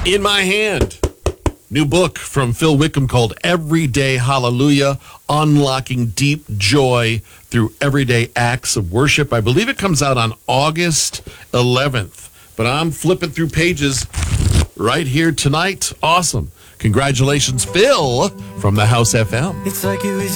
In my hand, new book from Phil Wickham called Everyday Hallelujah, Unlocking Deep Joy Through Everyday Acts of Worship. I believe it comes out on August 11th, but I'm flipping through pages right here tonight. Awesome. Congratulations, Phil, from the House FM. It's like it was